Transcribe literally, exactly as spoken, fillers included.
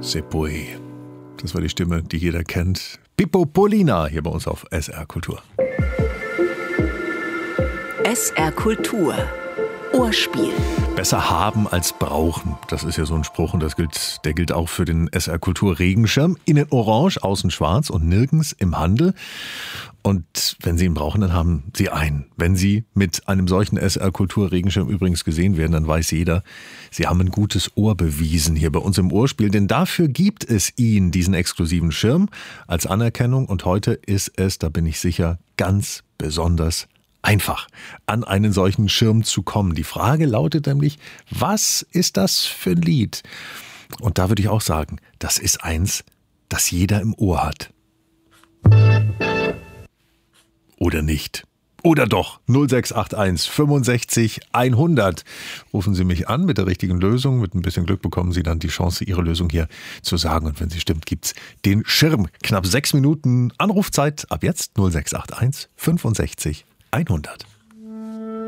Sepoi. Das war die Stimme, die jeder kennt. Pippo Polina hier bei uns auf S R Kultur. S R Kultur. Ohrspiel. Besser haben als brauchen. Das ist ja so ein Spruch und das gilt, der gilt auch für den S R Kultur Regenschirm. Innen orange, außen schwarz und nirgends im Handel. Und wenn Sie ihn brauchen, dann haben Sie einen. Wenn Sie mit einem solchen S R Kultur Regenschirm übrigens gesehen werden, dann weiß jeder, Sie haben ein gutes Ohr bewiesen hier bei uns im Ohrspiel. Denn dafür gibt es ihn, diesen exklusiven Schirm, als Anerkennung. Und heute ist es, da bin ich sicher, ganz besonders einfach, an einen solchen Schirm zu kommen. Die Frage lautet nämlich, was ist das für ein Lied? Und da würde ich auch sagen, das ist eins, das jeder im Ohr hat. Oder nicht? Oder doch? null sechs acht eins fünfundsechzig hundert. Rufen Sie mich an mit der richtigen Lösung. Mit ein bisschen Glück bekommen Sie dann die Chance, Ihre Lösung hier zu sagen. Und wenn sie stimmt, gibt's den Schirm. Knapp sechs Minuten Anrufzeit ab jetzt null sechs acht eins fünfundsechzig hundert.